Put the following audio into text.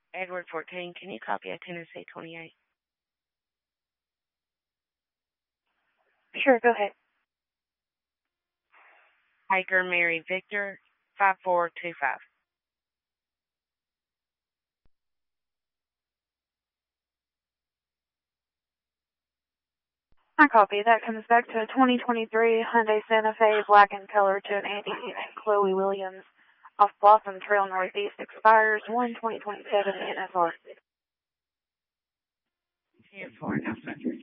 Edward 14, can you copy a Tennessee 28? Sure, go ahead. Hiker Mary Victor 5425. I copy. That comes back to a 2023 Hyundai Santa Fe, black in color, to an Andy and Chloe Williams off Blossom Trail Northeast. Expires 1/2027 NFR. 10-4, no such.